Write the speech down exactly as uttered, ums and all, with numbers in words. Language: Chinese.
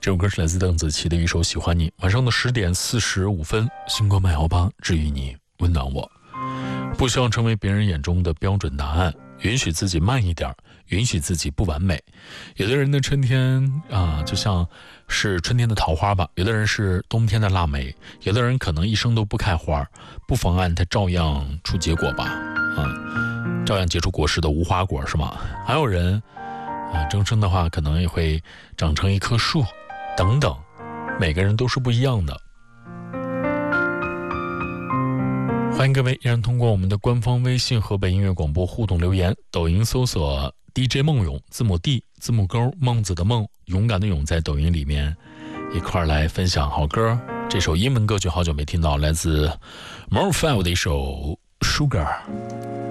这首歌是来自邓紫棋的一首《喜欢你》。晚上的十点四十五分，星光麦摇吧，治愈你，温暖我。不希望成为别人眼中的标准答案，允许自己慢一点，允许自己不完美。有的人的春天啊，就像是春天的桃花吧，有的人是冬天的腊梅，有的人可能一生都不开花，不妨碍它照样出结果吧，啊，照样结出果实的无花果是吗？还有人啊，终生的话可能也会长成一棵树，等等，每个人都是不一样的。欢迎各位依然通过我们的官方微信河北音乐广播互动留言，抖音搜索 D J 梦勇，字母 D 字母勾孟子的孟，勇敢的勇，在抖音里面一块来分享好歌。这首英文歌曲好久没听到，来自 Maroon 五的一首 Sugar。